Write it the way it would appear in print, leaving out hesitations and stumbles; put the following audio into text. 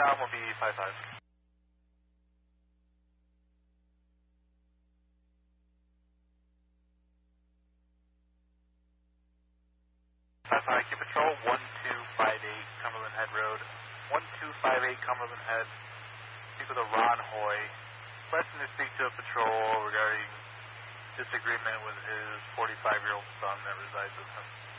com will be 55. 55, keep patrol 1258 Cumberland Head Road. 1258 Cumberland Head. Speak with a Ron Hoy. Requesting to speak to a patrol regarding disagreement with his 45-year-old son that resides with him.